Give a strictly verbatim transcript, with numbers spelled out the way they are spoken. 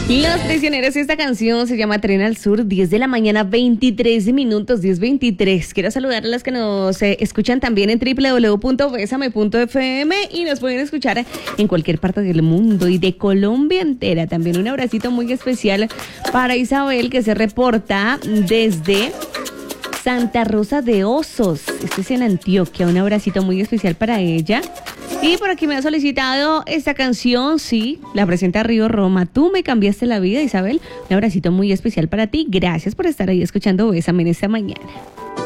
Los Prisioneros, esta canción se llama Tren al Sur, diez de la mañana, veintitrés minutos, diez veintitrés. Quiero saludar a las que nos eh, escuchan también en doble u doble u doble u punto besame punto efe eme y nos pueden escuchar en cualquier parte del mundo y de Colombia entera. También un abracito muy especial para Isabel, que se reporta desde Santa Rosa de Osos. Esto es en Antioquia. Un abracito muy especial para ella. Y por aquí me ha solicitado esta canción, sí, la presenta Río Roma. Tú me cambiaste la vida, Isabel. Un abracito muy especial para ti. Gracias por estar ahí escuchando Bésame en esta mañana.